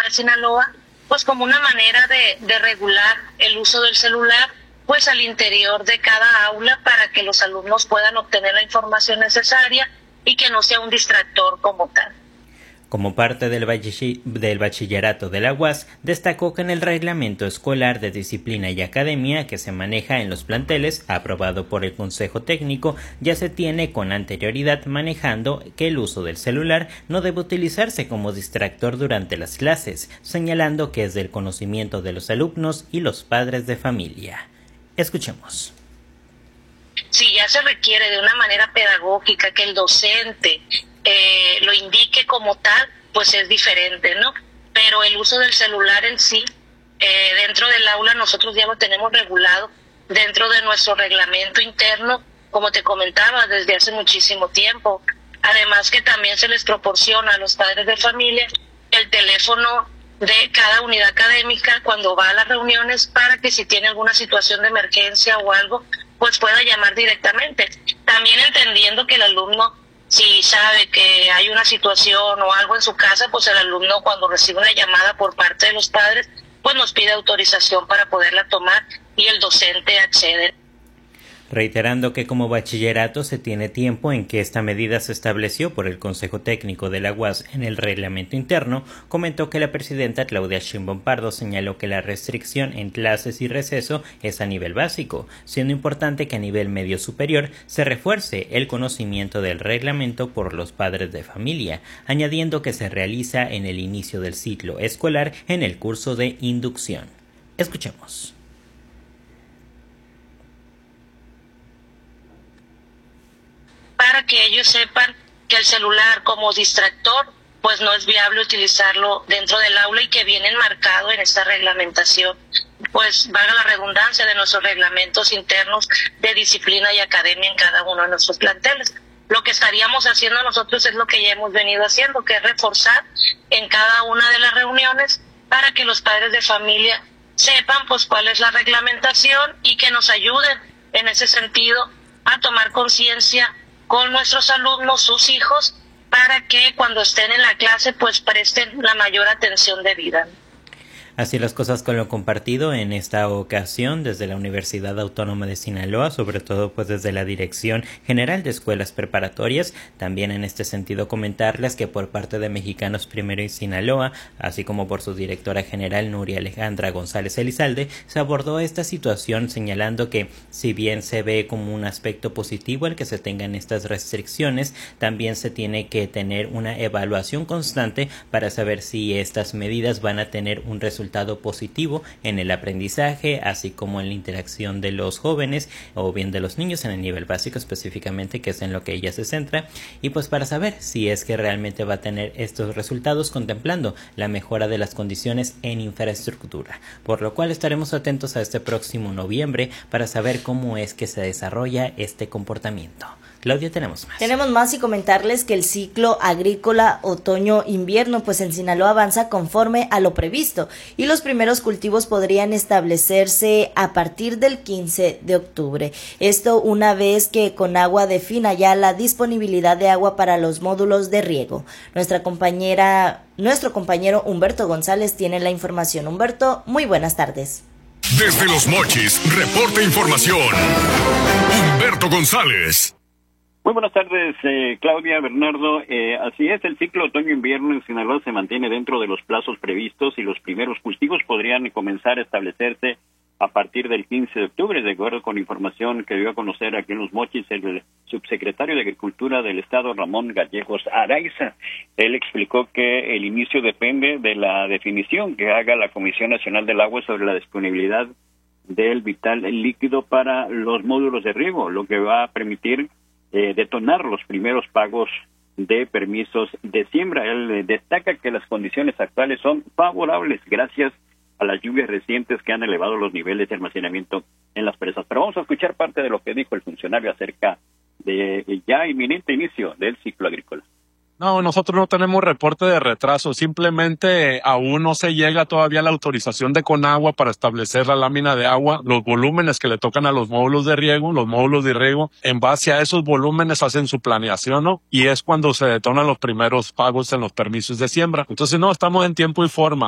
de Sinaloa, pues como una manera de regular el uso del celular, pues al interior de cada aula para que los alumnos puedan obtener la información necesaria y que no sea un distractor como tal. Como parte del bachillerato de la UAS, destacó que en el reglamento escolar de disciplina y academia que se maneja en los planteles, aprobado por el Consejo Técnico, ya se tiene con anterioridad manejando que el uso del celular no debe utilizarse como distractor durante las clases, señalando que es del conocimiento de los alumnos y los padres de familia. Escuchemos. Si ya se requiere de una manera pedagógica que el docente lo indique como tal, pues es diferente, ¿no? Pero el uso del celular en sí, dentro del aula nosotros ya lo tenemos regulado dentro de nuestro reglamento interno, como te comentaba, desde hace muchísimo tiempo. Además que también se les proporciona a los padres de familia el teléfono de cada unidad académica cuando va a las reuniones para que si tiene alguna situación de emergencia o algo, pues pueda llamar directamente. También entendiendo que el alumno, si sabe que hay una situación o algo en su casa, pues el alumno cuando recibe una llamada por parte de los padres, pues nos pide autorización para poderla tomar y el docente accede. Reiterando que como bachillerato se tiene tiempo en que esta medida se estableció por el Consejo Técnico de la UAS en el reglamento interno, comentó que la presidenta Claudia Sheinbaum Pardo señaló que la restricción en clases y receso es a nivel básico, siendo importante que a nivel medio superior se refuerce el conocimiento del reglamento por los padres de familia, añadiendo que se realiza en el inicio del ciclo escolar en el curso de inducción. Escuchemos. Para que ellos sepan que el celular como distractor pues no es viable utilizarlo dentro del aula y que viene enmarcado en esta reglamentación, pues valga la redundancia, de nuestros reglamentos internos de disciplina y academia en cada uno de nuestros planteles. Lo que estaríamos haciendo nosotros es lo que ya hemos venido haciendo, que es reforzar en cada una de las reuniones para que los padres de familia sepan pues cuál es la reglamentación y que nos ayuden en ese sentido a tomar conciencia con nuestros alumnos, sus hijos, para que cuando estén en la clase pues presten la mayor atención debida. Así las cosas con lo compartido en esta ocasión desde la Universidad Autónoma de Sinaloa, sobre todo pues desde la Dirección General de Escuelas Preparatorias. También en este sentido comentarles que por parte de Mexicanos Primero en Sinaloa, así como por su directora general Nuria Alejandra González Elizalde, se abordó esta situación señalando que si bien se ve como un aspecto positivo el que se tengan estas restricciones, también se tiene que tener una evaluación constante para saber si estas medidas van a tener un resultado positivo en el aprendizaje, así como en la interacción de los jóvenes o bien de los niños en el nivel básico específicamente, que es en lo que ella se centra, y pues para saber si es que realmente va a tener estos resultados contemplando la mejora de las condiciones en infraestructura, por lo cual estaremos atentos a este próximo noviembre para saber cómo es que se desarrolla este comportamiento. Claudia, tenemos más. Tenemos más y comentarles que el ciclo agrícola otoño-invierno pues en Sinaloa avanza conforme a lo previsto y los primeros cultivos podrían establecerse a partir del 15 de octubre. Esto una vez que Conagua defina ya la disponibilidad de agua para los módulos de riego. Nuestro compañero Humberto González tiene la información. Humberto, muy buenas tardes. Desde Los Mochis, reporta información. Humberto González. Muy buenas tardes, Claudia, Bernardo. Así es, el ciclo otoño-invierno en Sinaloa se mantiene dentro de los plazos previstos y los primeros cultivos podrían comenzar a establecerse a partir del 15 de octubre, de acuerdo con información que dio a conocer aquí en Los Mochis el subsecretario de Agricultura del Estado, Ramón Gallegos Araiza. Él explicó que el inicio depende de la definición que haga la Comisión Nacional del Agua sobre la disponibilidad del vital líquido para los módulos de riego, lo que va a permitir detonar los primeros pagos de permisos de siembra. Él destaca que las condiciones actuales son favorables gracias a las lluvias recientes que han elevado los niveles de almacenamiento en las presas. Pero vamos a escuchar parte de lo que dijo el funcionario acerca de ya inminente inicio del ciclo agrícola. No, nosotros no tenemos reporte de retraso, simplemente aún no se llega todavía a la autorización de Conagua para establecer la lámina de agua, los volúmenes que le tocan a los módulos de riego, en base a esos volúmenes hacen su planeación, ¿no? Y es cuando se detonan los primeros pagos en los permisos de siembra. Entonces no, estamos en tiempo y forma.